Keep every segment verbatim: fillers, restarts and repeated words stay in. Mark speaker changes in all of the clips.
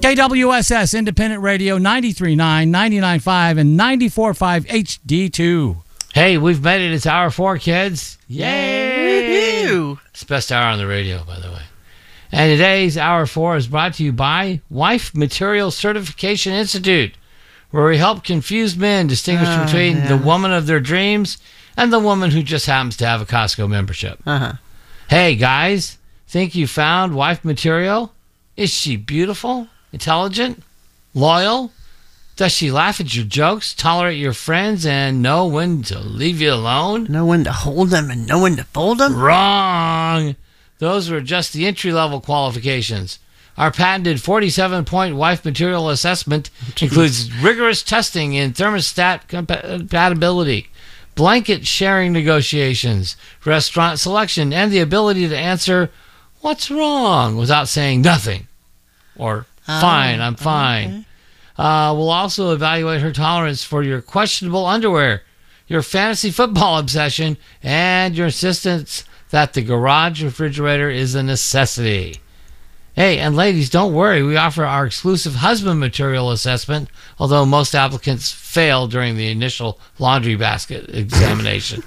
Speaker 1: K W S S Independent Radio, ninety-three point nine, ninety-nine point five, and ninety-four point five H D two.
Speaker 2: Hey, we've made it. It's hour four, kids.
Speaker 3: Yay! Woo-hoo.
Speaker 2: It's the best hour on the radio, by the way. And today's hour four is brought to you by Wife Material Certification Institute, where we help confused men distinguish
Speaker 3: Oh,
Speaker 2: between
Speaker 3: yeah.
Speaker 2: the woman of their dreams and the woman who just happens to have a Costco membership.
Speaker 3: Uh-huh.
Speaker 2: Hey, guys, think you found Wife Material? Is she beautiful, intelligent, loyal? Does she laugh at your jokes, tolerate your friends, and know when to leave you alone?
Speaker 3: Know when to hold them and know when to fold them?
Speaker 2: Wrong! Those were just the entry-level qualifications. Our patented forty-seven point wife material assessment includes rigorous testing in thermostat compatibility, blanket sharing negotiations, restaurant selection, and the ability to answer, "What's wrong?" without saying nothing. Or, "Fine, I'm fine."
Speaker 3: Okay.
Speaker 2: Uh, we'll also evaluate her tolerance for your questionable underwear, your fantasy football obsession, and your insistence that the garage refrigerator is a necessity. Hey, and ladies, don't worry. We offer our exclusive husband material assessment, although most applicants fail during the initial laundry basket examination.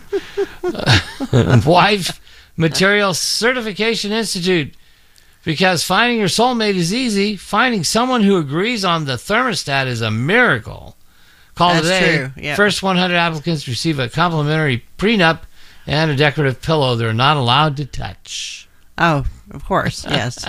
Speaker 2: uh, Wife Material Certification Institute. Because finding your soulmate is easy, finding someone who agrees on the thermostat is a miracle. Call
Speaker 3: That's
Speaker 2: today.
Speaker 3: true, yep. First
Speaker 2: First one hundred applicants receive a complimentary prenup and a decorative pillow they're not allowed to touch.
Speaker 3: Oh, of course, yes.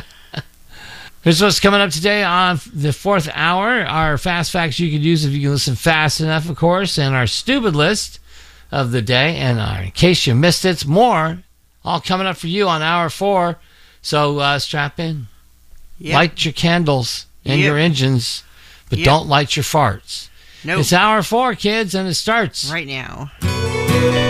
Speaker 2: Here's what's coming up today on the fourth hour. Our fast facts you could use if you can listen fast enough, of course, and our stupid list of the day. And our, in case you missed it, more all coming up for you on hour four. So uh, strap in.
Speaker 3: Yep.
Speaker 2: Light your candles in
Speaker 3: Yep.
Speaker 2: your engines, but
Speaker 3: Yep.
Speaker 2: don't light your farts.
Speaker 3: Nope.
Speaker 2: It's hour four, kids, and it starts
Speaker 3: Right now.